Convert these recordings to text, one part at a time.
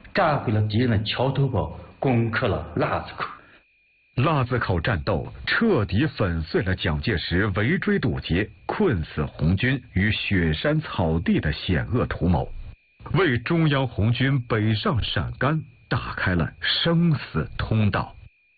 炸毁了敌人的桥头堡，攻克了腊子口。 腊子口战斗彻底粉碎了蒋介石围追堵截、困死红军于雪山草地的险恶图谋，为中央红军北上陕甘打开了生死通道。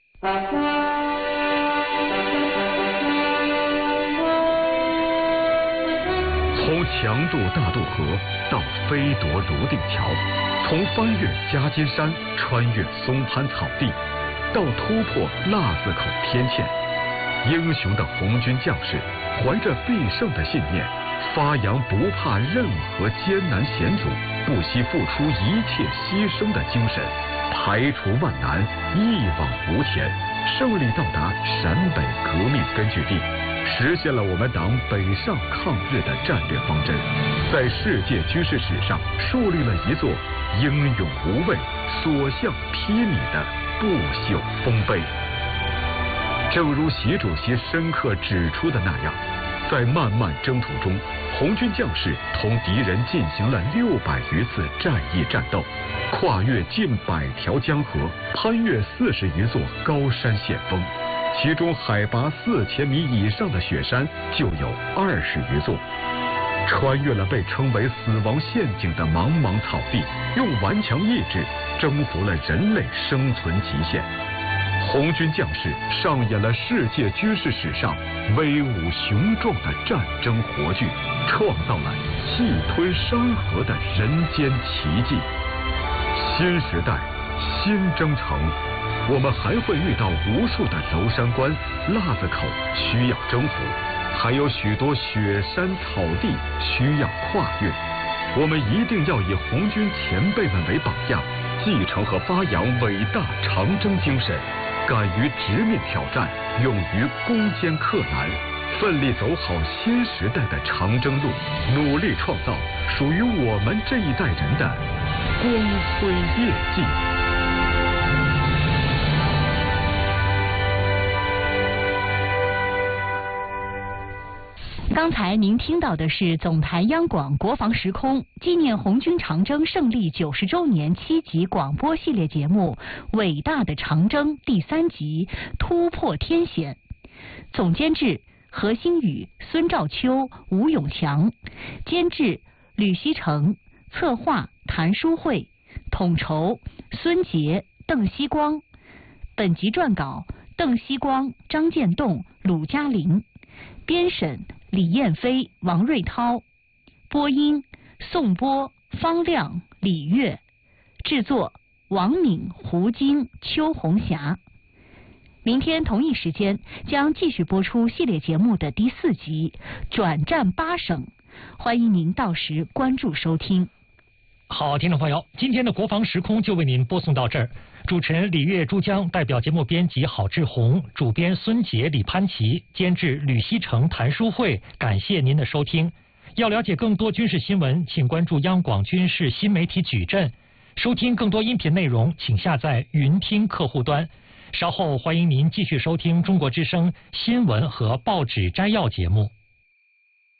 从强渡大渡河到飞夺泸定桥，从翻越夹金山、穿越松潘草地，到突破腊子口天堑，英雄的红军将士怀着必胜的信念，发扬不怕任何艰难险阻、不惜付出一切牺牲的精神，排除万难，一往无前，胜利到达陕北革命根据地，实现了我们党北上抗日的战略方针，在世界军事史上树立了一座英勇无畏、所向披靡的不朽丰碑。正如习主席深刻指出的那样，在漫漫征途中，红军将士同敌人进行了600余次战役战斗，跨越近100条江河，攀越40余座高山险峰，其中海拔4000米以上的雪山就有20余座，穿越了被称为死亡陷阱的茫茫草地，用顽强意志征服了人类生存极限。红军将士上演了世界军事史上威武雄壮的战争活剧，创造了气吞山河的人间奇迹。新时代，新征程，我们还会遇到无数的娄山关、腊子口需要征服，还有许多雪山草地需要跨越。我们一定要以红军前辈们为榜样，继承和发扬伟大长征精神，敢于直面挑战，勇于攻坚克难，奋力走好新时代的长征路，努力创造属于我们这一代人的光辉业绩。 刚才您听到的是总台央广国防时空纪念红军长征胜利90周年7集广播系列节目《伟大的长征》第3集突破天险。总监制何新宇、孙兆秋、吴永强，监制吕锡成，策划谭书慧，统筹孙杰、邓锡光。本集撰稿邓锡光、张建栋、鲁嘉玲，编审李燕飞、王瑞涛，播音宋波、方亮、李月，制作王敏、胡晶、邱红霞。明天同一时间将继续播出系列节目的第4集《转战8省》，欢迎您到时关注收听。 好，听众朋友，今天的国防时空就为您播送到这儿。主持人李月、珠江，代表节目编辑郝志红，主编孙杰、李潘琪，监制吕锡成、谭书慧，感谢您的收听。要了解更多军事新闻，请关注央广军事新媒体矩阵。收听更多音频内容，请下载云听客户端。稍后欢迎您继续收听中国之声新闻和报纸摘要节目。